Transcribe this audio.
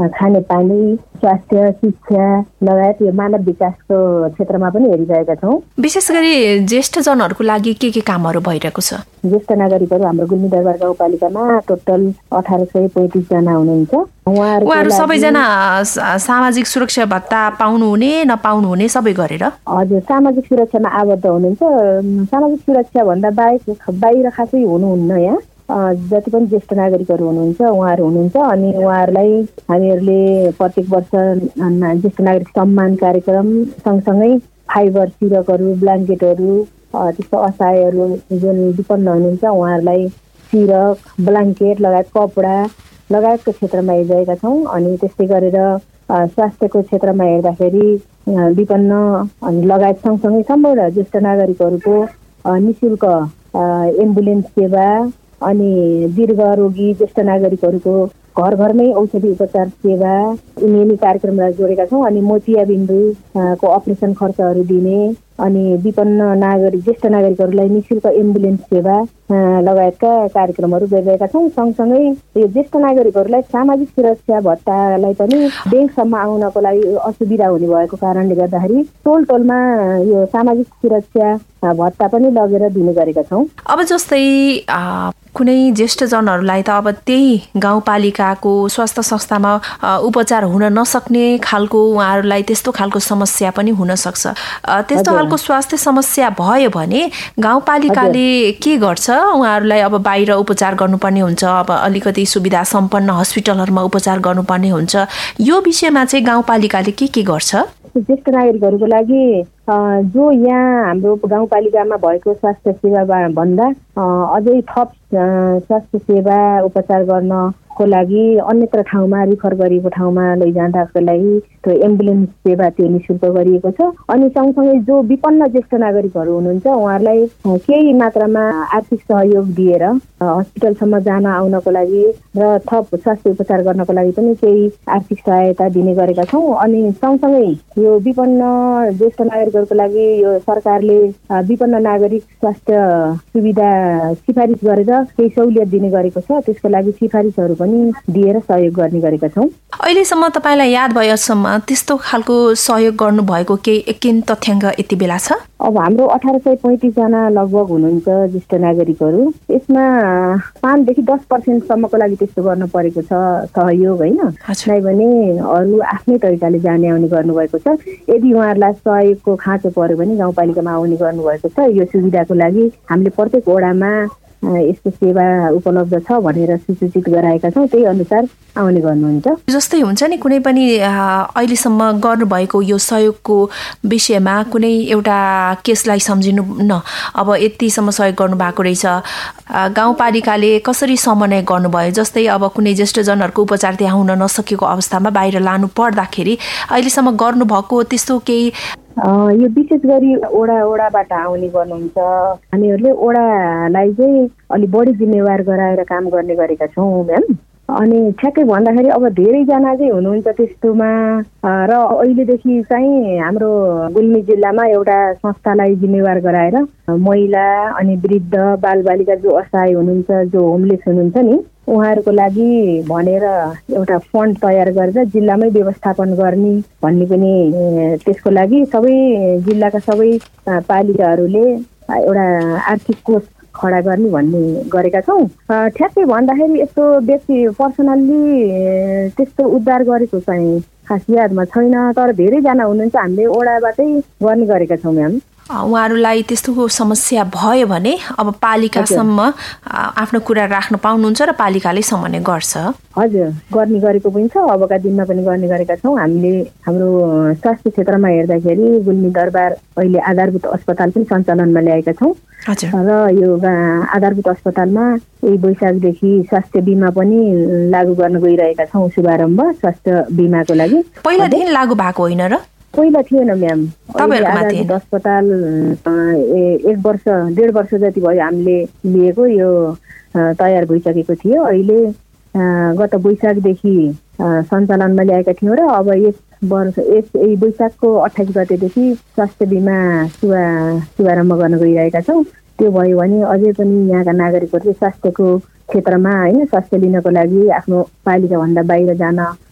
खानेपानी, स्वास्थ्य, शिक्षा लगायत यो मानव विकासको क्षेत्रमा पनि हेरिरहेका छौँ। विशेष गरी ज्येष्ठजनहरूको लागि के कामहरू भइरहेको छ? ज्येष्ठ नागरिकहरू हाम्रो गुल्मी दरबार गाउँपालिकामा टोटल 1835 जना हुनुहुन्छ। उहाँहरू सबैजना सामाजिक सुरक्षा भत्ता पाउनुहुने नपाउनुहुने सबै गरेर? हजुर, सामाजिक सुरक्षामा आबद्ध हुनुहुन्छ। सामाजिक सुरक्षा भन्दा बाहिर खासै हुनुहुन्न। यहाँ जति पनि ज्येष्ठ नागरिकहरू हुनुहुन्छ उहाँहरू हुनुहुन्छ। अनि उहाँहरूलाई हामीहरूले प्रत्येक वर्ष ज्येष्ठ नागरिक सम्मान कार्यक्रम सँगसँगै फाइबर सिरकहरू, ब्ल्याङ्केटहरू, त्यस्तो असहायहरू जुन विपन्न हुनुहुन्छ उहाँहरूलाई सिरक, ब्ल्याङ्केट लगायत कपडा लगायतको क्षेत्रमा हेरिरहेका छौँ। अनि त्यस्तै गरेर स्वास्थ्यको क्षेत्रमा हेर्दाखेरि विपन्न अनि लगायत सँगसँगै सम्पूर्ण ज्येष्ठ नागरिकहरूको निःशुल्क एम्बुलेन्स सेवा अनि दीर्घ रोगी ज्येष्ठ नागरिकहरूको घर घरमै औषधि उपचार सेवा यिनी कार्यक्रमलाई जोडेका छौँ। अनि मोतियाबिन्दुको अपरेसन खर्चहरू दिने अनि विपन्न ज्येष्ठ नागरिकहरूलाई निःशुल्क एम्बुलेन्स सेवा लगायतका कार्यक्रमहरू गरिरहेका छौँ। सँगसँगै यो ज्येष्ठ नागरिकहरूलाई सामाजिक सुरक्षा भत्तालाई पनि ब्याङ्कसम्म आउनको लागि असुविधा हुने भएको कारणले गर्दाखेरि टोलमा यो सामाजिक सुरक्षा भत्ता पनि लगेर दिने गरेका छौँ। अब जस्तै कुनै ज्येष्ठजनहरूलाई त अब त्यही गाउँपालिकाको स्वास्थ्य संस्थामा उपचार हुन नसक्ने खालको उहाँहरूलाई त्यस्तो खालको समस्या पनि हुन सक्छ। त्यस्तो खालको स्वास्थ्य समस्या भयो भने गाउँपालिकाले के गर्छ? उहाँहरूलाई अब बाहिर उपचार गर्नुपर्ने हुन्छ, अब अलिकति सुविधा सम्पन्न हस्पिटलहरूमा उपचार गर्नुपर्ने हुन्छ। यो विषयमा चाहिँ गाउँपालिकाले के गर्छ? ज्येष्ठ नागरिकहरूको लागि जो यहाँ हाम्रो गाउँपालिकामा भएको स्वास्थ्य सेवा भन्दा अझै थप स्वास्थ्य सेवा उपचार गर्नको लागि अन्यत्र ठाउँमा रिफर गरिएको ठाउँमा लैजाँदाको लागि त्यो एम्बुलेन्स सेवा त्यो निःशुल्क गरिएको छ। अनि सँगसँगै जो विपन्न ज्येष्ठ नागरिकहरू हुनुहुन्छ उहाँहरूलाई केही मात्रामा आर्थिक सहयोग दिएर हस्पिटलसम्म जान आउनको लागि र थप स्वास्थ्य उपचार गर्नको लागि पनि केही आर्थिक सहायता दिने गरेका छौँ। अनि सँगसँगै यो विपन्न ज्येष्ठ नागरिकहरूको लागि यो सरकारले विपन्न नागरिक स्वास्थ्य सुविधा सिफारिस गरेर केही सहुलियत दिने गरेको छ। त्यसको लागि सिफारिसहरू पनि दिएर सहयोग गर्ने गरेका छौँ। अहिलेसम्म तपाईँलाई याद भएसम्म त्यस्तो खालको सहयोग गर्नुभएको केही तथ्याङ्क यति बेला छ? अब हाम्रो 1835 जना लगभग हुनुहुन्छ ज्येष्ठ नागरिकहरू। यसमा 5 देखि 10% सम्मको लागि त्यस्तो गर्नु परेको छ सहयोग, होइन? नै भने अरू आफ्नै तरिकाले जाने आउने गर्नुभएको छ। यदि उहाँहरूलाई सहयोगको खाँचो पर्यो भने गाउँपालिकामा आउने गर्नुभएको छ। यो सुविधाको लागि हामीले प्रत्येक वडामा यस्तो सेवा उपलब्ध छ भनेर सूचित गराएका छौँ। त्यही अनुसार आउने गर्नुहुन्छ। जस्तै हुन्छ नि कुनै पनि अहिलेसम्म गर्नुभएको यो सहयोगको विषयमा कुनै एउटा केसलाई सम्झिनु न, अब यतिसम्म सहयोग गर्नुभएको रहेछ, गाउँपालिकाले कसरी समन्वय गर्नुभयो? जस्तै अब कुनै ज्येष्ठजनहरूको उपचार त्यहाँ हुन नसकेको अवस्थामा बाहिर लानु पर्दाखेरि अहिलेसम्म गर्नुभएको त्यस्तो केही? यो विशेष गरी ओडाबाट आउने गर्नुहुन्छ। हामीहरूले ओडालाई चाहिँ अलि बढी जिम्मेवार गराएर काम गर्ने गरेका छौँ म्याम। अनि ठ्याक्कै भन्दाखेरि अब धेरैजना चाहिँ हुनुहुन्छ त्यस्तोमा। र अहिलेदेखि चाहिँ हाम्रो गुल्मी जिल्लामा एउटा संस्थालाई जिम्मेवार गराएर महिला अनि वृद्ध बालबालिका जो असहाय हुनुहुन्छ, जो होमलेस हुनुहुन्छ नि, उहाँहरूको लागि भनेर एउटा फन्ड तयार गरेर जिल्लामै व्यवस्थापन गर्ने भन्ने पनि त्यसको लागि सबै जिल्लाका सबै पालिकाहरूले एउटा आर्थिक कोष खडा गर्ने भन्ने गरेका छौँ। ठ्याक्कै भन्दाखेरि यस्तो व्यक्ति पर्सनल्ली त्यस्तो उद्धार गरेको चाहिँ खास यादमा छैन। तर धेरैजना हुनुहुन्छ, हामीले ओडाबाटै गर्ने गरेका छौँ म्याम। उहाँहरूलाई त्यस्तो समस्या भयो भने अब पालिकासम्म आफ्नो कुरा राख्न पाउनुहुन्छ र पालिकाले समन्वय गर्छ? हजुर, गर्ने गरेको पनि छ, अबका दिनमा पनि गर्ने गरेका छौँ। हामीले हाम्रो स्वास्थ्य क्षेत्रमा हेर्दाखेरि गुल्मी दरबार अहिले आधारभूत अस्पताल पनि सञ्चालनमा ल्याएका छौँ। र यो आधारभूत अस्पतालमा यही वैशाखदेखि स्वास्थ्य बिमा पनि लागू गर्न गइरहेका छौँ। शुभारम्भ स्वास्थ्य बिमाको लागि पहिलादेखि लागू भएको होइन र? पहिला थिएन म्याम। आधारभूत अस्पताल 1.5 वर्ष जति भयो हामीले लिएको, यो तयार भइसकेको थियो। अहिले गत वैशाखदेखि सञ्चालनमा ल्याएका थियौँ र अब यही वैशाखको 28 गतेदेखि स्वास्थ्य बिमा शुभारम्भ गर्न गइरहेका छौँ। त्यो भयो भने अझै पनि यहाँका नागरिकहरूले स्वास्थ्यको क्षेत्रमा, होइन, स्वास्थ्य लिनको लागि आफ्नो पालिकाभन्दा बाहिर जान